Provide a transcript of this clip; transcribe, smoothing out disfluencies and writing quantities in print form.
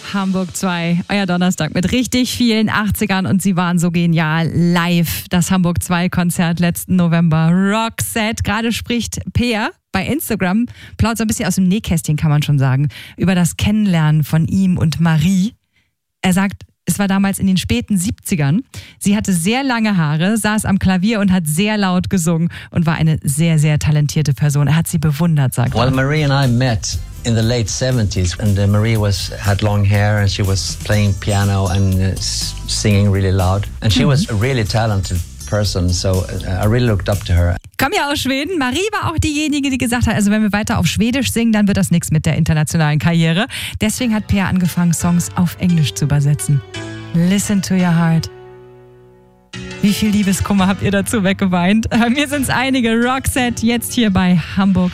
Hamburg 2, euer Donnerstag mit richtig vielen 80ern und sie waren so genial live. Das Hamburg 2 Konzert letzten November. Roxette, gerade spricht Peer bei Instagram, plaudert so ein bisschen aus dem Nähkästchen, kann man schon sagen, über das Kennenlernen von ihm und Marie. Er sagt, es war damals in den späten 70ern. Sie hatte sehr lange Haare, saß am Klavier und hat sehr laut gesungen und war eine sehr, sehr talentierte Person. Er hat sie bewundert, sagt er. Well, Marie and I met in the late 70s, and Marie had long hair, and she was playing piano and singing really loud, and she was a really talented person, so I really looked up to her. Komm ja aus Schweden. Marie war auch diejenige, die gesagt hat, also wenn wir weiter auf Schwedisch singen, dann wird das nichts mit der internationalen Karriere. Deswegen hat Peer angefangen, Songs auf Englisch zu übersetzen. Listen to your heart. Wie viel Liebeskummer habt ihr dazu weggeweint? Mir sind's einige. Roxette jetzt hier bei Hamburg